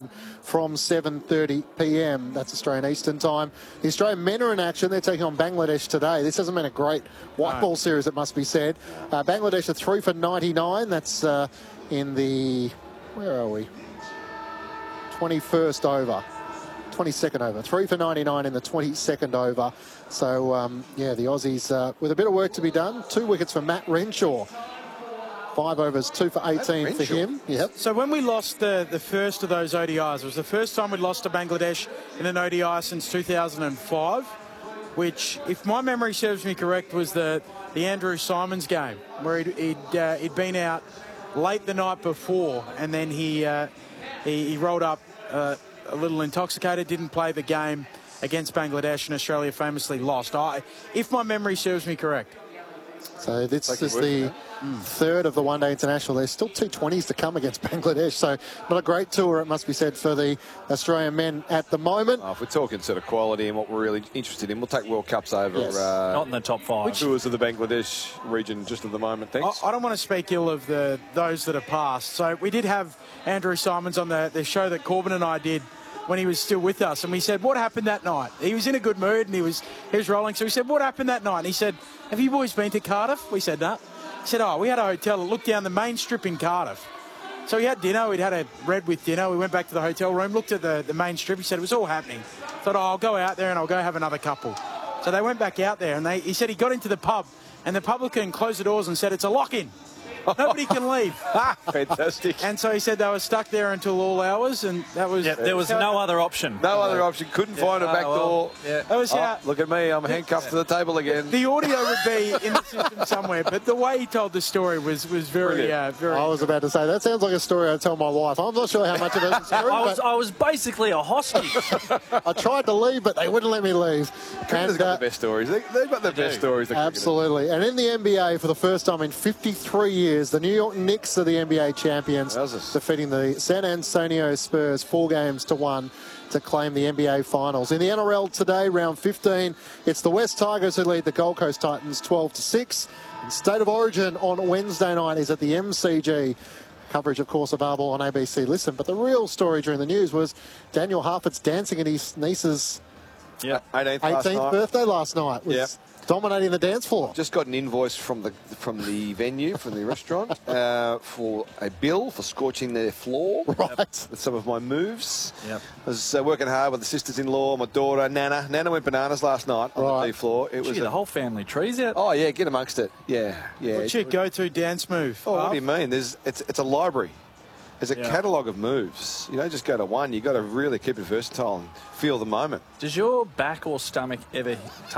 from 7:30 p.m. That's Australian Eastern Time. The Australian men are in action. They're taking on Bangladesh today. This hasn't been a great white ball series, it must be said. Bangladesh are 3 for 99. That's in the, where are we? 21st over. 22nd over. 3 for 99 in the 22nd over. So, yeah, the Aussies with a bit of work to be done. 2 wickets for Matt Renshaw. 5 overs, 2 for 18 for him. Yep. So when we lost the first of those ODIs, it was the first time we'd lost to Bangladesh in an ODI since 2005, which, if my memory serves me correct, was the Andrew Simons game, where he'd been out late the night before, and then he rolled up a little intoxicated, didn't play the game against Bangladesh, and Australia famously lost. If my memory serves me correct. So this is the third of the one-day international. There's still 220s to come against Bangladesh, so not a great tour, it must be said, for the Australian men at the moment. If we're talking sort of quality and what we're really interested in, we'll take World Cups over not in the top 5. tours of the Bangladesh region just at the moment. Thanks. I don't want to speak ill of those that have passed. So we did have Andrew Simons on the show that Corbin and I did when he was still with us, and we said, what happened that night? He was in a good mood and he was rolling, so we said, what happened that night? And he said, have you boys been to Cardiff? We said, no. He said, we had a hotel that looked down the main strip in Cardiff. So we had dinner, we'd had a red with dinner, we went back to the hotel room, looked at the main strip, he said it was all happening. Thought, I'll go out there and I'll go have another couple. So they went back out there and he said he got into the pub and the publican closed the doors and said, it's a lock-in. Nobody can leave. Fantastic. And so he said they were stuck there until all hours, and that was... There was no other option. No other option. Couldn't find a back door. That was look at me. I'm handcuffed to the table again. The audio would be in the system somewhere, but the way he told the story was very... very. I was about to say, that sounds like a story I'd tell my wife. I'm not sure how much of it is true. I was basically a hostage. I tried to leave, but they wouldn't let me leave. Cricket's got the best stories. They've got the best stories. Absolutely. And in the NBA, for the first time in 53 years, the New York Knicks are the NBA champions, defeating the San Antonio Spurs 4-1 to claim the NBA Finals. In the NRL today, round 15, it's the West Tigers who lead the Gold Coast Titans 12-6. And State of Origin on Wednesday night is at the MCG. Coverage, of course, available on ABC Listen. But the real story during the news was Daniel Harford's dancing at his niece's 18th birthday last night. Was dominating the dance floor. Just got an invoice from the venue, from the restaurant, for a bill for scorching their floor. Right. With some of my moves. Yep. I was working hard with the sisters-in-law, my daughter, Nana. Nana went bananas last night on the floor. It was the whole family tree's out. Oh, yeah, get amongst it. Yeah. What's your go-to dance move? Oh, what do you mean? It's a library. There's a catalogue of moves. You don't just go to one. You've got to really keep it versatile and feel the moment. Does your back or stomach ever